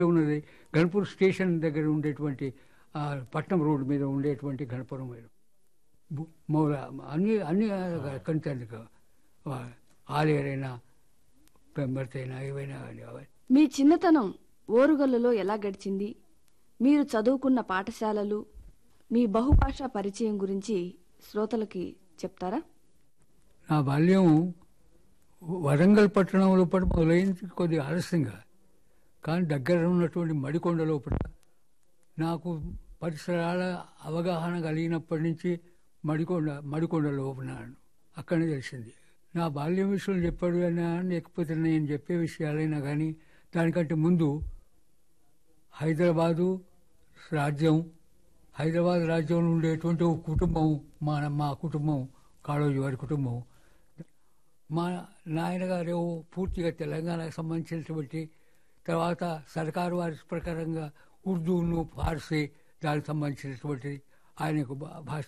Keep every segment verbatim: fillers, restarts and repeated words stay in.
ఉన్నది గణపూర్ స్టేషన్ దగ్గర ఉండేటువంటి పట్నం రోడ్డు మీద ఉండేటువంటి గణపురం మౌల అన్ని అన్ని కంచానికి ఆలేరైనా పెంబర్తైనా ఏవైనా మీ చిన్నతనం ఓరుగల్లులో ఎలా గడిచింది? మీరు చదువుకున్న పాఠశాలలు, మీ బహుభాషా పరిచయం గురించి శ్రోతలకి చెప్తారా? నా బాల్యం వరంగల్ పట్టణం లోపల మొదలైంది కొద్దిగా ఆలస్యంగా, కానీ దగ్గర ఉన్నటువంటి మడికొండ లోపల నాకు పరిసరాల అవగాహన కలిగినప్పటి నుంచి మడికొండ మడికొండలో ఉన్నాను. అక్కడనే తెలిసింది. నా బాల్యం విషయం చెప్పాడు అయినా లేకపోతే నేను చెప్పే విషయాలైనా కానీ దానికంటే ముందు హైదరాబాదు రాజ్యం హైదరాబాద్ రాజ్యంలో ఉండేటువంటి ఒక కుటుంబం, మా మా కుటుంబం కాళోజీ వారి కుటుంబం. మా నాయనగారు పూర్తిగా తెలంగాణకు సంబంధించినటువంటి, తర్వాత సర్కారు వారి ప్రకారంగా ఉర్దూను ఫార్సీ దానికి సంబంధించినటువంటి ఆయనకు భాష.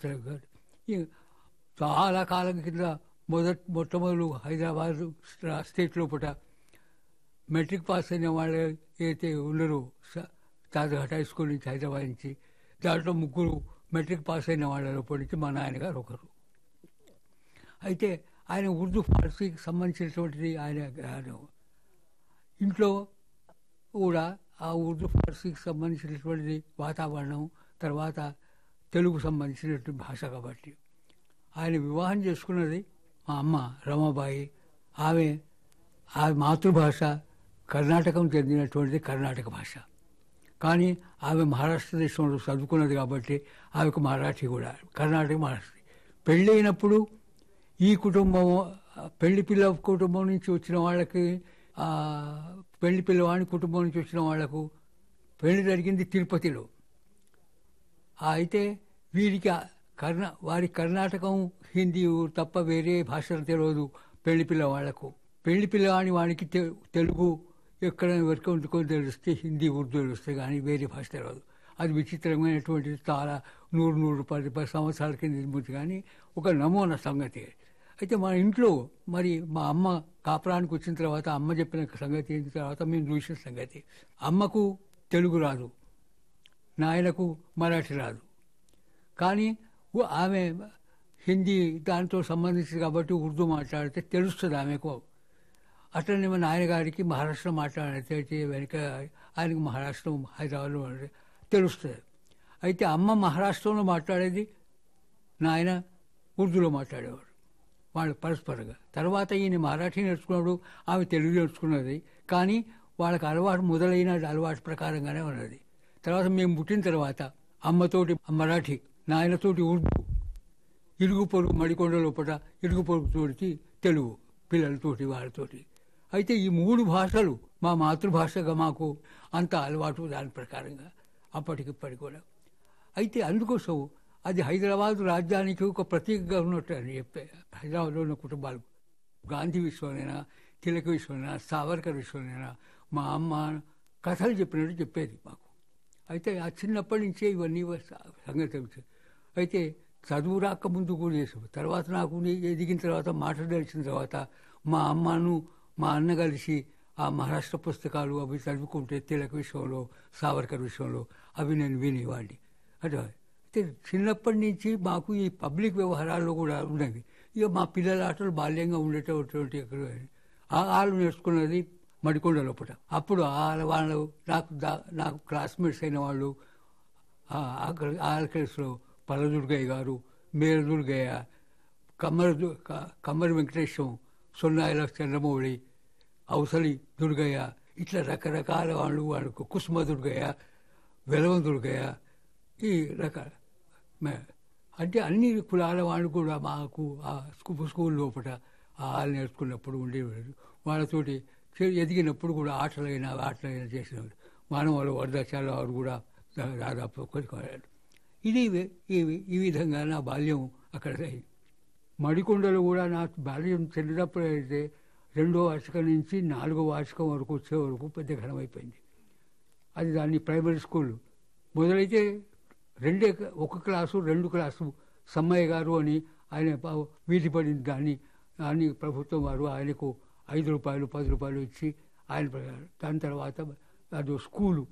చాలా కాలం కింద మొదట్ మొట్టమొదలు హైదరాబాద్ స్టేట్ లోపల మెట్రిక్ పాస్ అయిన వాళ్ళు అయితే ఉన్నారో తాజాఘాట్ హై స్కూల్ నుంచి హైదరాబాద్ నుంచి, దాంట్లో ముగ్గురు మెట్రిక్ పాస్ అయిన వాళ్ళ లోపల నుంచి మా నాయనగారు ఒకరు. అయితే ఆయన ఉర్దూ ఫార్సీకి సంబంధించినటువంటిది ఆయన ఇంట్లో కూడా ఆ ఉర్దూ ఫార్సీకి సంబంధించినటువంటిది వాతావరణం, తర్వాత తెలుగు సంబంధించినటువంటి భాష కాబట్టి ఆయన వివాహం చేసుకున్నది మా అమ్మ రమాబాయి. ఆమె ఆ మాతృభాష కర్ణాటకం చెందినటువంటిది కర్ణాటక భాష, కానీ ఆమె మహారాష్ట్ర దేశంలో చదువుకున్నది కాబట్టి ఆమెకు మరాఠీ కూడా, కర్ణాటక మహారాష్ట్ర. పెళ్ళైనప్పుడు ఈ కుటుంబం పెళ్లి పిల్ల కుటుంబం నుంచి వచ్చిన వాళ్ళకి, పెళ్లి పిల్లవాడి కుటుంబం నుంచి వచ్చిన వాళ్లకు పెళ్లి జరిగింది తిరుపతిలో. అయితే వీరికి కర్ణా వారి కర్ణాటకం హిందీ తప్ప వేరే భాషలు తెలియదు పెళ్లి పిల్లవాళ్లకు. పెళ్లి పిల్లవాడి వాడికి తెలుగు ఎక్కడ వరకు వండుకొని తెలిస్తే హిందీ ఉర్దూ తెలుస్తాయి, కానీ వేరే భాష తెలియదు. అది విచిత్రమైనటువంటిది. చాలా నూరు నూరు పది పది సంవత్సరాల కింద నిర్మించి, కానీ ఒక నమూనా సంగతి. అయితే మా ఇంట్లో మరి మా అమ్మ కాపురానికి వచ్చిన తర్వాత అమ్మ చెప్పిన సంగతి అయిన తర్వాత మేము చూసిన సంగతి, అమ్మకు తెలుగు రాదు, నాయనకు మరాఠీ రాదు, కానీ ఆమె హిందీ దాంతో సంబంధించింది కాబట్టి ఉర్దూ మాట్లాడితే తెలుస్తుంది ఆమెకు. అట్లనే మా నాయనగారికి మహారాష్ట్ర మాట్లాడితే వెనుక ఆయనకు మహారాష్ట్ర హైదరాబాద్లో తెలుస్తుంది. అయితే అమ్మ మహారాష్ట్రంలో మాట్లాడేది, నాయన ఉర్దూలో మాట్లాడేవాడు వాళ్ళు పరస్పరంగా. తర్వాత ఈయన మరాఠీ నేర్చుకున్నాడు, ఆమె తెలుగు నేర్చుకున్నది, కానీ వాళ్ళకి అలవాటు మొదలైన అలవాటు ప్రకారంగానే ఉన్నది. తర్వాత మేము పుట్టిన తర్వాత అమ్మతోటి మరాఠీ, నాయనతోటి ఉర్దూ, ఇరుగు పొరుగు మడికొండ లోపల ఇరుగు పొరుగుతోటి తెలుగు పిల్లలతోటి వాళ్ళతోటి. అయితే ఈ మూడు భాషలు మా మాతృభాషగా మాకు అంత అలవాటు దాని ప్రకారంగా అప్పటికిప్పటికి కూడా. అయితే అందుకోసం అది హైదరాబాద్ రాజ్యానికి ఒక ప్రతీకగా ఉన్నట్టు అని చెప్పే హైదరాబాద్లో ఉన్న కుటుంబాలు. గాంధీ విషయంలోనైనా, తిలక్ విషయంలోనైనా, సావర్కర్ విషయంలోనైనా మా అమ్మ కథలు చెప్పినట్టు చెప్పేది మాకు. అయితే ఆ చిన్నప్పటి నుంచే ఇవన్నీ సంగతి. అయితే చదువు రాకముందు కూడా చేసాం. తర్వాత నాకు ఎదిగిన తర్వాత మాట తెలిసిన తర్వాత మా అమ్మను మా అన్న కలిసి ఆ మహారాష్ట్ర పుస్తకాలు అవి చదువుకుంటే తిలక్ విషయంలో, సావర్కర్ విషయంలో అవి నేను వినేవాడిని. అటు అయితే చిన్నప్పటి నుంచి మాకు ఈ పబ్లిక్ వ్యవహారాల్లో కూడా ఉన్నది. ఇక మా పిల్లల ఆటలు బాల్యంగా ఉండేటటువంటి వాళ్ళు నేర్చుకున్నది మడికొండ లోపల. అప్పుడు వాళ్ళు నాకు నాకు క్లాస్మేట్స్ అయిన వాళ్ళు ఆల్కల్స్లో పల్లదుర్గయ్య గారు, మేర దుర్గయ్య, కమ్మర కమ్మరి వెంకటేశం, సొన్నాయిల చంద్రమౌళి, అవసలి దుర్గయ్య, ఇట్లా రకరకాల వాళ్ళు వాళ్ళకు కుసుమ దుర్గయ్య, వెలవ దుర్గయ్య, ఈ రకాల అంటే అన్ని కులాల వాళ్ళు కూడా మాకు ఆ స్కూల్ లోపల వాళ్ళు నేర్చుకున్నప్పుడు ఉండేవారు. వాళ్ళతోటి ఎదిగినప్పుడు కూడా ఆటలైనా ఆటలైనా చేసినవాడు. మానవాళ్ళు వరదాచార్య వారు కూడా దాదాపు కొనుక్కోవాలి. ఇది ఈ విధంగా నా బాల్యం అక్కడ అయింది. మడికొండలో కూడా నా బాల్యం చెల్లినప్పుడు అయితే రెండో వార్షికం నుంచి నాలుగో వార్షికం వరకు వచ్చే వరకు పెద్ద ఘనమైపోయింది. అది దాన్ని ప్రైమరీ స్కూల్ మొదలైతే రెండే ఒక క్లాసు రెండు క్లాసు సమ్మయ్య గారు అని ఆయన వీధి పడింది. దాన్ని దాన్ని ప్రభుత్వం వారు ఆయనకు ఐదు రూపాయలు పది రూపాయలు ఇచ్చి ఆయన దాని తర్వాత అదో స్కూలు